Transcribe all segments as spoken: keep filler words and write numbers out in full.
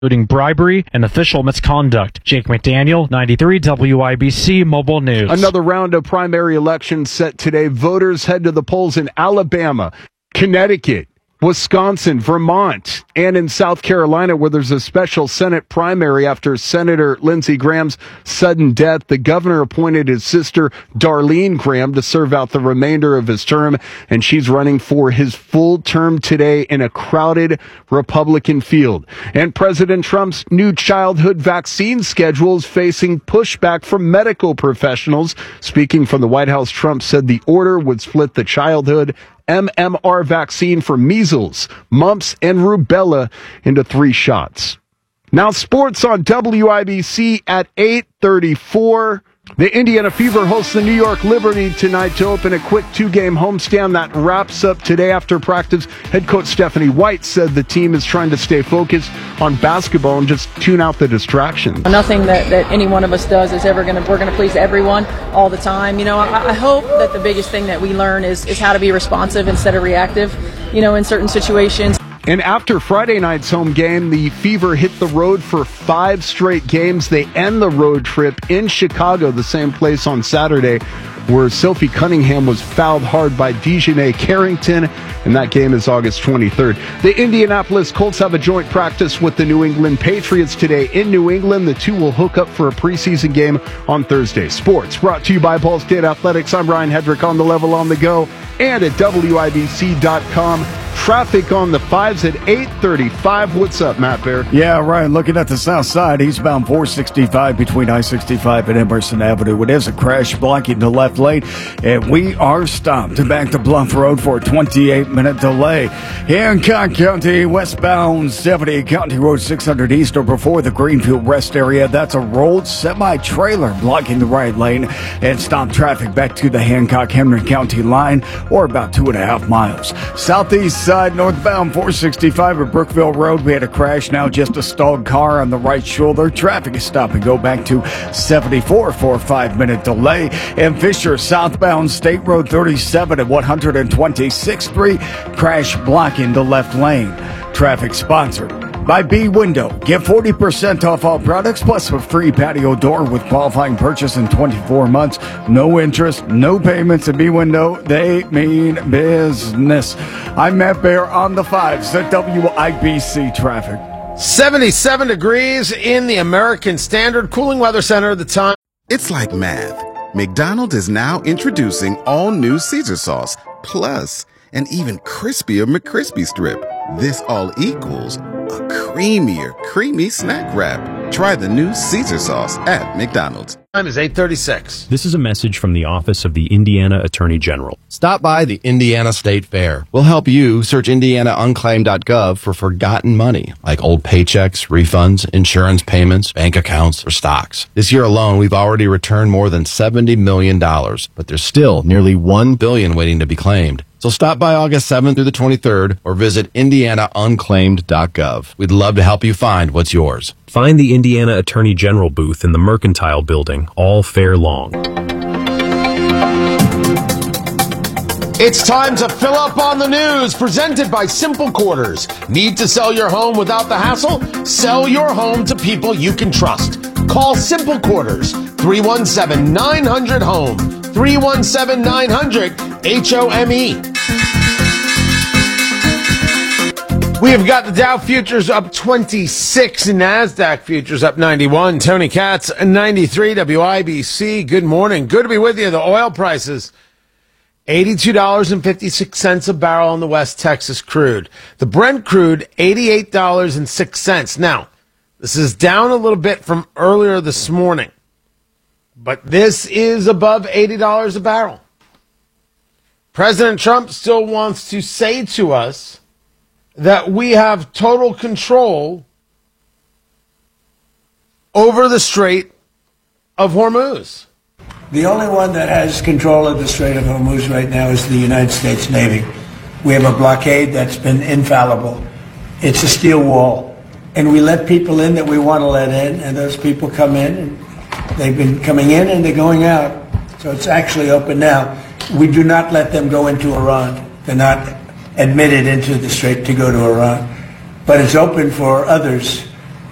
including bribery and official misconduct. Jake McDaniel, ninety-three W I B C Mobile News. Another round of primary elections set today. Voters head to the polls in Alabama, Connecticut, Wisconsin, Vermont, and in South Carolina, where there's a special Senate primary after Senator Lindsey Graham's sudden death. The governor appointed his sister, Darlene Graham, to serve out the remainder of his term, and she's running for his full term today in a crowded Republican field. And President Trump's new childhood vaccine schedule is facing pushback from medical professionals. Speaking from the White House, Trump said the order would split the childhood M M R vaccine for measles, mumps, and rubella into three shots. Now sports on W I B C at eight thirty-four. The Indiana Fever hosts the New York Liberty tonight to open a quick two-game homestand that wraps up today after practice. Head coach Stephanie White said the team is trying to stay focused on basketball and just tune out the distractions. Nothing that, that any one of us does is ever going to, we're going to please everyone all the time. You know, I, I hope that the biggest thing that we learn is, is how to be responsive instead of reactive, you know, in certain situations. And after Friday night's home game, the Fever hit the road for five straight games. They end the road trip in Chicago, the same place on Saturday, where Sophie Cunningham was fouled hard by Dejanay Carrington, and that game is August twenty-third. The Indianapolis Colts have a joint practice with the New England Patriots today in New England. The two will hook up for a preseason game on Thursday. Sports brought to you by Ball State Athletics. I'm Ryan Hedrick on the level on the go and at W I B C dot com. Traffic on the fives at eight thirty-five. What's up, Matt Bear? Yeah, Ryan, looking at the south side, eastbound four sixty-five between I sixty-five and Emerson Avenue. It is a crash blocking the left lane, and we are stopped back to Bluff Road for a twenty-eight minute delay. Hancock County, westbound seventy, County Road six hundred east or before the Greenfield Rest area. That's a rolled semi-trailer blocking the right lane and stop traffic back to the Hancock-Henry County line, or about two and a half miles. Southeast side, northbound four sixty-five at Brookville Road, we had a crash, now just a stalled car on the right shoulder. Traffic is stop and go back to seventy-four for a five minute delay. And Fisher, southbound State Road thirty-seven at one twenty-sixth Street, crash blocking the left lane. Traffic sponsored by B Window. Get forty percent off all products plus a free patio door with qualifying purchase in twenty-four months. No interest, no payments at B Window. They mean business. I'm Matt Bear on the fives at W I B C Traffic. seventy-seven degrees in the American Standard Cooling Weather Center. The time. It's like math. McDonald's is now introducing all new Caesar sauce, plus an even crispier McCrispy strip. This all equals a creamier, creamy snack wrap. Try the new Caesar sauce at McDonald's. Time is eight thirty-six. This is a message from the Office of the Indiana Attorney General. Stop by the Indiana State Fair. We'll help you search indiana unclaimed dot gov for forgotten money, like old paychecks, refunds, insurance payments, bank accounts, or stocks. This year alone, we've already returned more than seventy million dollars, but there's still nearly one billion dollars waiting to be claimed. So stop by August seventh through the twenty-third or visit indiana unclaimed dot gov. We'd love to help you find what's yours. Find the Indiana Attorney General booth in the Mercantile Building all fair long. It's time to fill up on the news, presented by Simple Quarters. Need to sell your home without the hassle? Sell your home to people you can trust. Call Simple Quarters, three one seven, nine hundred, HOME, three one seven, nine hundred, H O M E. We have got the Dow futures up twenty-six, NASDAQ futures up ninety-one. Tony Katz, ninety-three, W I B C. Good morning. Good to be with you. The oil prices, eighty-two dollars and fifty-six cents a barrel on the West Texas crude. The Brent crude, eighty-eight dollars and six cents. Now, this is down a little bit from earlier this morning, but this is above eighty dollars a barrel. President Trump still wants to say to us that we have total control over the Strait of Hormuz. The only one that has control of the Strait of Hormuz right now is the United States Navy. We have a blockade that's been infallible. It's a steel wall. And we let people in that we want to let in, and those people come in, and they've been coming in and they're going out. So it's actually open now. We do not let them go into Iran. They're not admitted into the Strait to go to Iran. But it's open for others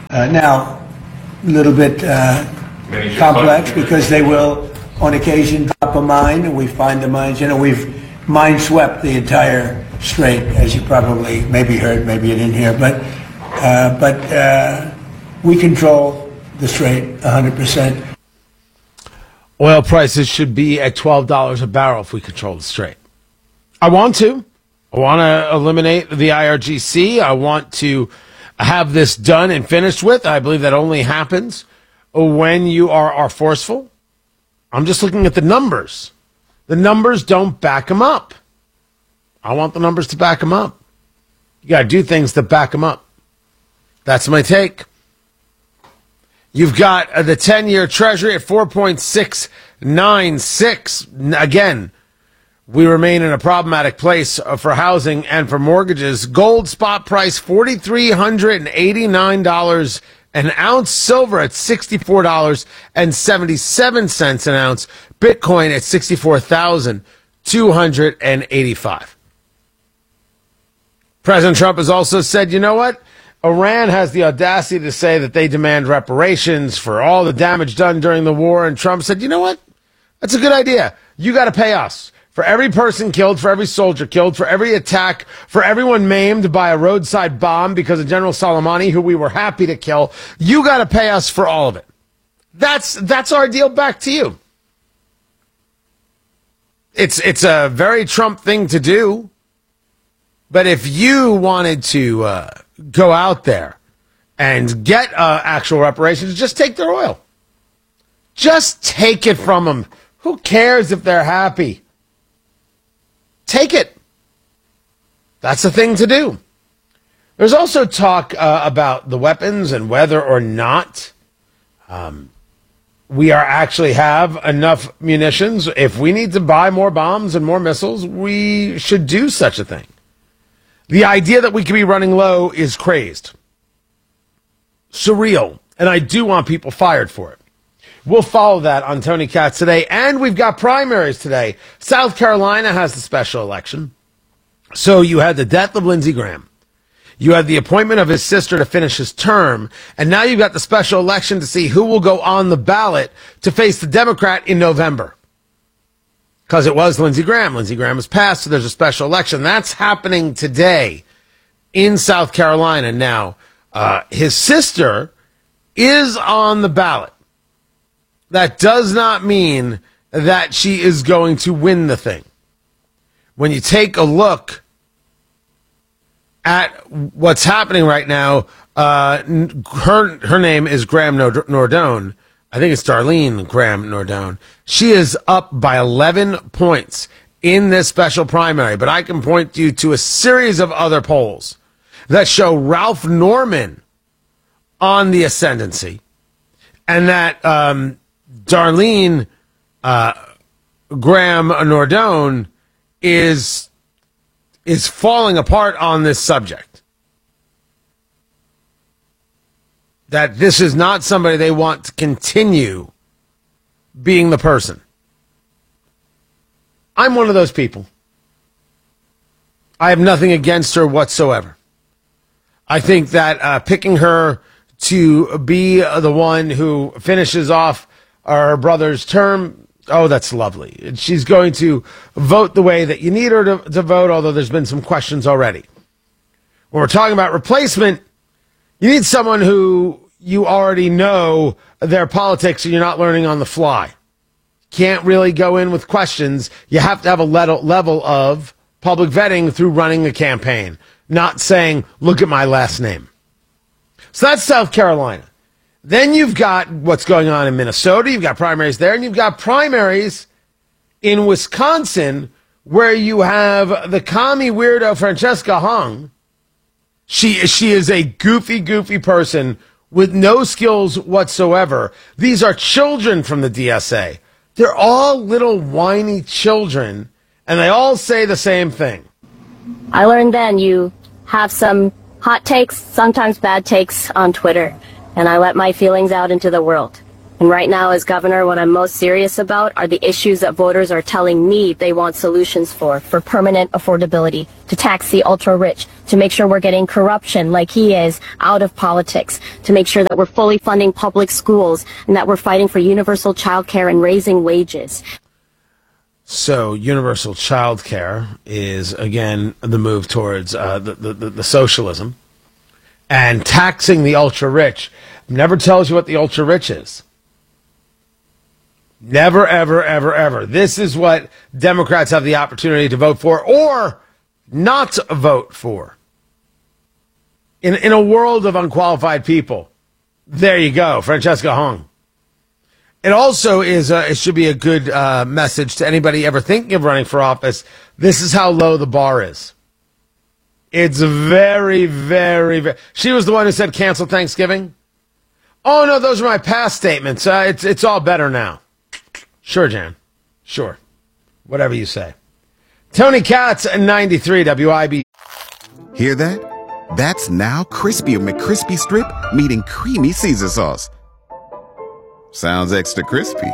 Uh, now, a little bit uh, complex because they will, on occasion, drop a mine, and we find the mines. You know, we've mine swept the entire strait, as you probably maybe heard, maybe you didn't hear, but uh, but uh, we control the strait one hundred percent. Oil prices should be at twelve dollars a barrel if we control the strait. I want to. I want to eliminate the I R G C. I want to have this done and finished with. I believe that only happens when you are, are forceful. I'm just looking at the numbers. The numbers don't back them up. I want the numbers to back them up. You got to do things to back them up. That's my take. You've got uh, the ten-year Treasury at four point six nine six. Again, we remain in a problematic place uh, for housing and for mortgages. Gold spot price four thousand three hundred eighty-nine dollars an ounce. Silver at sixty-four dollars and seventy-seven cents an ounce. Bitcoin at sixty-four thousand two hundred eighty-five dollars. President Trump has also said, you know what? Iran has the audacity to say that they demand reparations for all the damage done during the war. And Trump said, you know what? That's a good idea. You got to pay us. For every person killed, for every soldier killed, for every attack, for everyone maimed by a roadside bomb because of General Soleimani, who we were happy to kill, you got to pay us for all of it. That's that's our deal back to you. It's it's a very Trump thing to do. But if you wanted to uh, go out there and get uh, actual reparations, just take their oil. Just take it from them. Who cares if they're happy? Take it. That's the thing to do. There's also talk uh, about the weapons and whether or not um, we are actually have enough munitions. If we need to buy more bombs and more missiles, we should do such a thing. The idea that we could be running low is crazed. Surreal. And I do want people fired for it. We'll follow that on Tony Katz today. And we've got primaries today. South Carolina has the special election. So you had the death of Lindsey Graham. You had the appointment of his sister to finish his term. And now you've got the special election to see who will go on the ballot to face the Democrat in November. Because it was Lindsey Graham. Lindsey Graham was passed, so there's a special election. That's happening today in South Carolina. Now, uh, his sister is on the ballot. That does not mean that she is going to win the thing. When you take a look at what's happening right now, uh, her her name is Graham Nordone. I think it's Darlene Graham Nordone. She is up by eleven points in this special primary, but I can point you to a series of other polls that show Ralph Norman on the ascendancy, and that um, Darlene uh, Graham Nordone is is falling apart on this subject. That this is not somebody they want to continue being the person. I'm one of those people. I have nothing against her whatsoever. I think that uh, picking her to be the one who finishes off our brother's term, oh, that's lovely. She's going to vote the way that you need her to, to vote, although there's been some questions already. When we're talking about replacement, you need someone who you already know their politics and you're not learning on the fly. Can't really go in with questions. You have to have a level of public vetting through running a campaign, not saying, look at my last name. So that's South Carolina. Then you've got what's going on in Minnesota. You've got primaries there, and you've got primaries in Wisconsin where you have the commie weirdo Francesca Hung. She, she is a goofy, goofy person with no skills whatsoever. These are children from the D S A. They're all little whiny children, and they all say the same thing. I learned then you have some hot takes, sometimes bad takes on Twitter, and I let my feelings out into the world. And right now, as governor, what I'm most serious about are the issues that voters are telling me they want solutions for, for permanent affordability, to tax the ultra-rich, to make sure we're getting corruption like he is out of politics, to make sure that we're fully funding public schools, and that we're fighting for universal child care and raising wages. So universal child care is, again, the move towards uh, the, the, the, the socialism. And taxing the ultra-rich never tells you what the ultra-rich is. Never, ever, ever, ever. This is what Democrats have the opportunity to vote for or not vote for. In, in a world of unqualified people. There you go, Francesca Hong. It also is. A, it should be a good uh, message to anybody ever thinking of running for office. This is how low the bar is. It's very, very, very. She was the one who said cancel Thanksgiving. Oh no, those are my past statements. Uh, it's it's all better now. Sure, Jan. Sure. Whatever you say. Tony Katz, ninety-three W I B. Hear that? That's now Crispy McCrispy Strip meeting Creamy Caesar Sauce. Sounds extra crispy.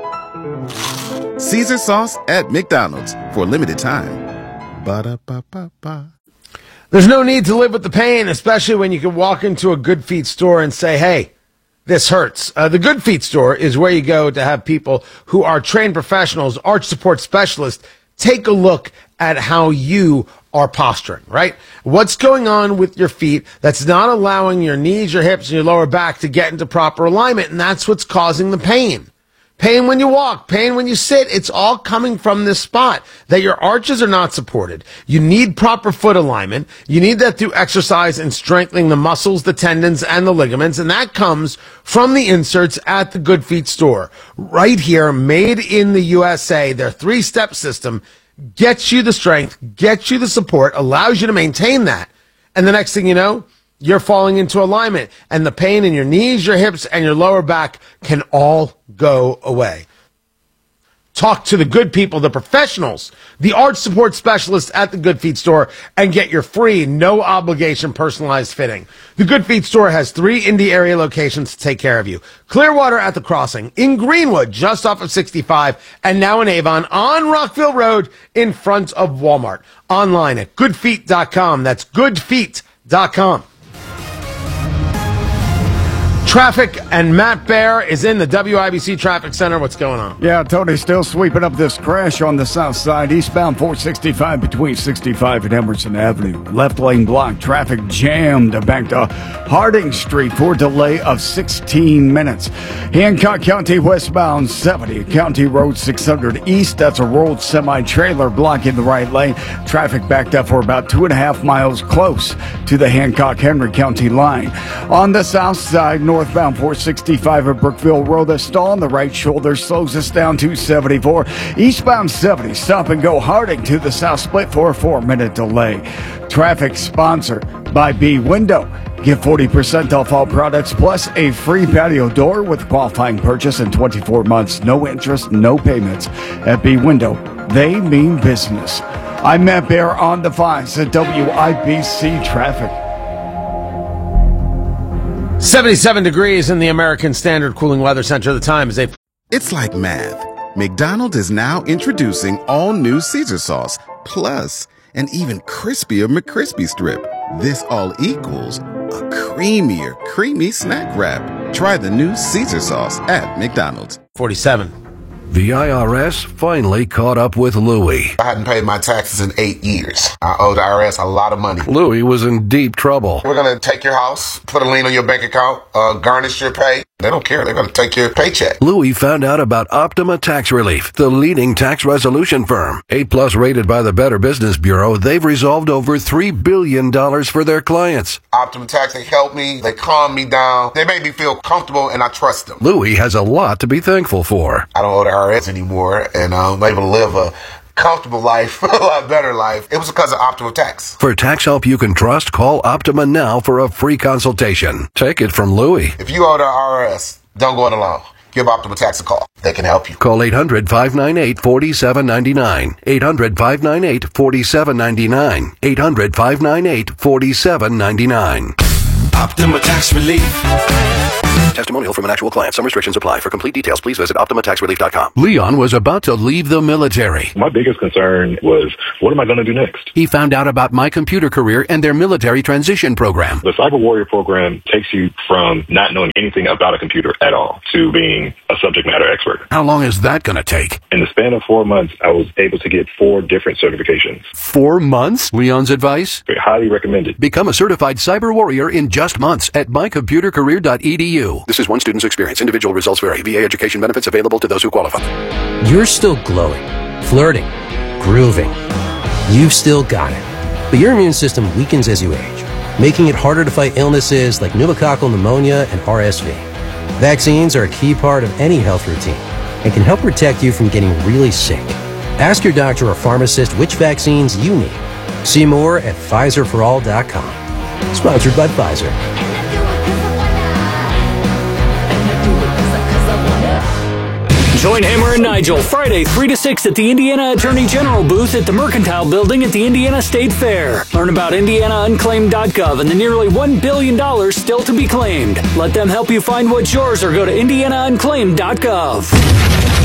Caesar Sauce at McDonald's for a limited time. Ba-da-ba-ba-ba. There's no need to live with the pain, especially when you can walk into a Good Feet store and say, hey, this hurts. Uh, the Good Feet store is where you go to have people who are trained professionals, arch support specialists, take a look at how you are posturing, right? What's going on with your feet that's not allowing your knees, your hips, and your lower back to get into proper alignment, and that's what's causing the pain. Pain when you walk, pain when you sit, it's all coming from this spot, that your arches are not supported. You need proper foot alignment. You need that through exercise and strengthening the muscles, the tendons, and the ligaments, and that comes from the inserts at the Good Feet store. Right here, made in the U S A, their three-step system gets you the strength, gets you the support, allows you to maintain that. And the next thing you know, you're falling into alignment, and the pain in your knees, your hips, and your lower back can all go away. Talk to the good people, the professionals, the arch support specialists at the Good Feet store, and get your free, no obligation personalized fitting. The Good Feet store has three Indy area locations to take care of you. Clearwater at the Crossing, in Greenwood, just off of sixty-five, and now in Avon on Rockville Road in front of Walmart. Online at good feet dot com. That's good feet dot com. Traffic, and Matt Bear is in the W I B C Traffic Center. What's going on? Yeah, Tony, still sweeping up this crash on the south side, eastbound four sixty-five between sixty-five and Emerson Avenue. Left lane blocked, traffic jammed back to Harding Street for a delay of sixteen minutes. Hancock County westbound seventy, County Road six hundred east. That's a rolled semi-trailer blocking the right lane. Traffic backed up for about two and a half miles close to the Hancock-Henry County line. On the south side, north Northbound four sixty-five at Brookville Road, a stall on the right shoulder slows us down to seventy-four. Eastbound seventy, stop and go Harding to the south split for a four-minute delay. Traffic sponsored by B Window. Get forty percent off all products plus a free patio door with qualifying purchase in twenty-four months. No interest, no payments. At B Window, they mean business. I'm Matt Bear on the fives at W I B C Traffic. seventy-seven degrees in the American Standard Cooling Weather Center. The time is eight. It's like math. McDonald's is now introducing all new Caesar sauce, plus an even crispier McCrispy Strip. This all equals a creamier, creamy snack wrap. Try the new Caesar sauce at McDonald's. forty-seven. The I R S finally caught up with Louie. I hadn't paid my taxes in eight years. I owe the I R S a lot of money. Louie was in deep trouble. We're going to take your house, put a lien on your bank account, uh, garnish your pay. They don't care. They're going to take your paycheck. Louie found out about Optima Tax Relief, the leading tax resolution firm. A plus rated by the Better Business Bureau, they've resolved over three billion dollars for their clients. Optima Tax, they help me. They calm me down. They make me feel comfortable, and I trust them. Louie has a lot to be thankful for. I don't owe the I R S anymore, and I'm able to live a comfortable life, a lot better life. It was because of Optima Tax. For tax help you can trust, call Optima now for a free consultation. Take it from Louie. If you owe the I R S, don't go it alone. Give Optima Tax a call. They can help you. Call eight hundred, five nine eight, four seven nine nine. eight hundred, five nine eight, four seven nine nine. eight hundred, five nine eight, four seven nine nine. Optima Tax Relief. Testimonial from an actual client. Some restrictions apply. For complete details, please visit Optima Tax Relief dot com. Leon was about to leave the military. My biggest concern was, what am I going to do next? He found out about My Computer Career and their military transition program. The Cyber Warrior program takes you from not knowing anything about a computer at all to being a subject matter expert. How long is that going to take? In the span of four months, I was able to get four different certifications. Four months? Leon's advice? Highly recommended. Become a certified cyber warrior in just months at my computer career dot e d u. This is one student's experience. Individual results vary. V A education benefits available to those who qualify. You're still glowing, flirting, grooving. You've still got it. But your immune system weakens as you age, making it harder to fight illnesses like pneumococcal pneumonia and R S V. Vaccines are a key part of any health routine and can help protect you from getting really sick. Ask your doctor or pharmacist which vaccines you need. See more at Pfizer for all dot com. Sponsored by Pfizer. Join Hammer and Nigel Friday, three to six at the Indiana Attorney General booth at the Mercantile Building at the Indiana State Fair. Learn about Indiana Unclaimed dot gov and the nearly one billion dollars still to be claimed. Let them help you find what's yours or go to Indiana Unclaimed dot gov.